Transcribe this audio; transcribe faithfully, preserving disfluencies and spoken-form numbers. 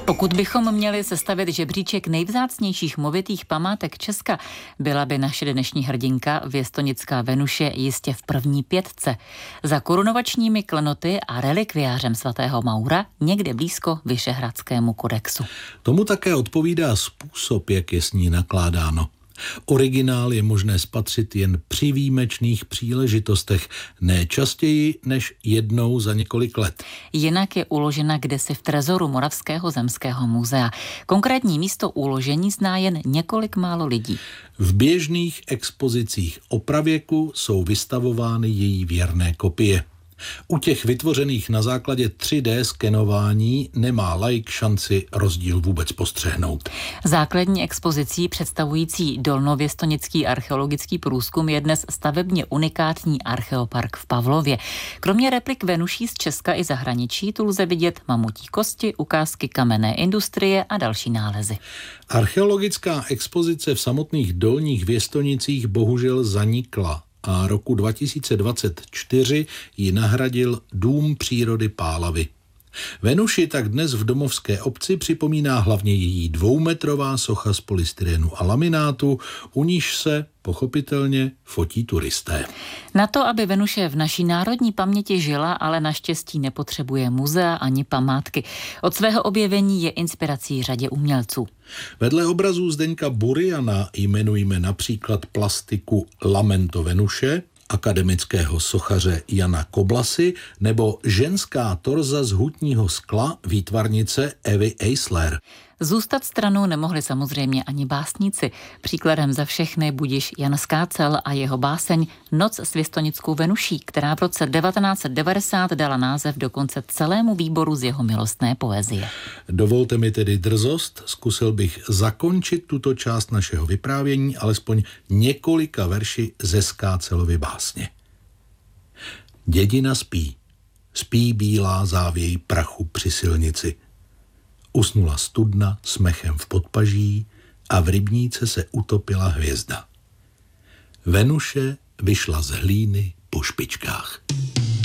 Pokud bychom měli sestavit žebříček nejvzácnějších movitých památek Česka, byla by naše dnešní hrdinka věstonická Venuše jistě v první pětce. Za korunovačními klenoty a relikviářem svatého Maura někde blízko Vyšehradskému kodexu. Tomu také odpovídá způsob, jak je s ní nakládáno. Originál je možné spatřit jen při výjimečných příležitostech, ne častěji než jednou za několik let. Jinak je uložena kdesi v trezoru Moravského zemského muzea. Konkrétní místo uložení zná jen několik málo lidí. V běžných expozicích o pravěku jsou vystavovány její věrné kopie. U těch vytvořených na základě tři dé skenování nemá laik šanci rozdíl vůbec postřehnout. Základní expozicí představující Dolnověstonický archeologický průzkum je dnes stavebně unikátní archeopark v Pavlově. Kromě replik Venuší z Česka i zahraničí tu lze vidět mamutí kosti, ukázky kamenné industrie a další nálezy. Archeologická expozice v samotných Dolních Věstonicích bohužel zanikla a roku dva tisíce dvacet čtyři ji nahradil Dům přírody Pálavy. Venuši tak dnes v domovské obci připomíná hlavně její dvoumetrová socha z polystyrenu a laminátu, u níž se pochopitelně fotí turisté. Na to, aby Venuše v naší národní paměti žila, ale naštěstí nepotřebuje muzea ani památky. Od svého objevení je inspirací řadě umělců. Vedle obrazů Zdeňka Buriana jmenujeme například plastiku Lamento Venuše, akademického sochaře Jana Koblasy nebo ženská torza z hutního skla výtvarnice Evy Eisler. Zůstat stranou nemohli samozřejmě ani básníci. Příkladem za všechny budiš Jan Skácel a jeho báseň Noc s věstonickou Venuší, která v roce devatenáct set devadesát dala název dokonce celému výboru z jeho milostné poezie. Dovolte mi tedy drzost, zkusil bych zakončit tuto část našeho vyprávění alespoň několika verši ze Skácelovy básně. Dědina spí, spí bílá závěj prachu při silnici. Usnula studna s mechem v podpaží a v rybníce se utopila hvězda. Venuše vyšla z hlíny po špičkách.